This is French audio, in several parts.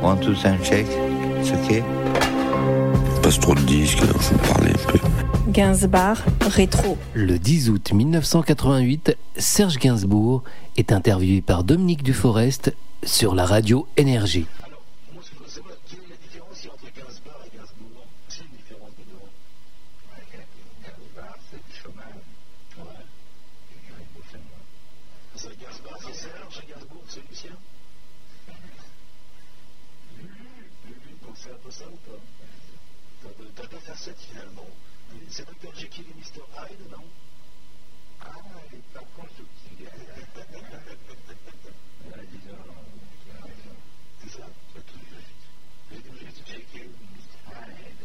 One, two, sound check. It's okay. Passe trop de disques, alors je vais parler un peu. Gainsbourg rétro. Le 10 août 1988, Serge Gainsbourg est interviewé par Dominique Duforest sur la radio Énergie. Alors, moi ce que je veux savoir, quelle est la différence entre Gainsbourg et Gainsbourg? C'est une différence de nom. Gainsbourg, c'est du chômage. Ouais. C'est Gainsbourg, c'est Serge, et Gainsbourg, c'est Lucien. Lulu, donc c'est un peu ça ou pas? T'as pas facette finalement. C'est Dr. Jekyll et Mr. Hyde, non? Ah, elle est pas constructive. C'est ça? C'est tout juste. C'est tout juste Jekyll, Mr. Hyde.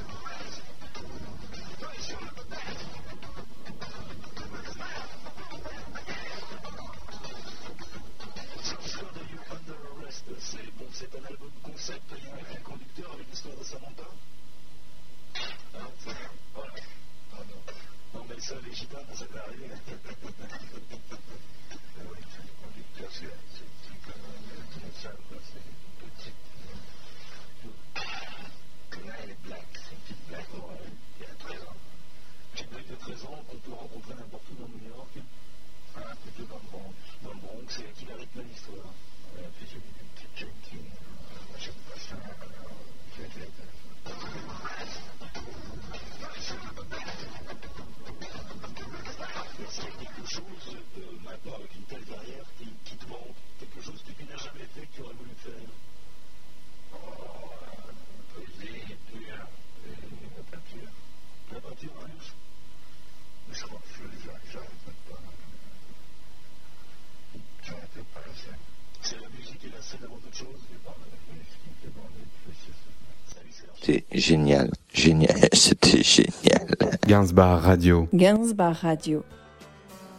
Cette histoire de You Under Arrest, c'est un album concept, il y a un fil conducteur avec l'histoire de Samantha. Ah, c'est ça. Voilà. Ah non. Non, mais ça, les gitanes, ça peut arriver. Oui, c'est le conducteur, c'est une salle, quoi. C'est une petite. Là, elle est black. C'est une petite black, ouais. Il y a 13 ans. Une black de 13 ans qu'on peut rencontrer n'importe où dans New York. Ah, plutôt dans le Bronx. Dans le Bronx, c'est elle qui la rythme l'histoire. Ouais, puis j'ai vu une petite junkie. Moi, j'aime pas ça. C'est quelque chose maintenant avec une telle carrière qui te manque, quelque chose que tu n'as jamais fait, que tu aurais voulu faire. Poésie, peinture, la peinture. La peinture, hein? Mais je crois que j'arrête pas. J'arrête pas la scène. C'est la musique et la scène avant toute chose. C'est pas la musique qui me demande de faire. Salut Serge. C'est génial, c'était génial. Gainsbourg Radio. Gainsbourg Radio.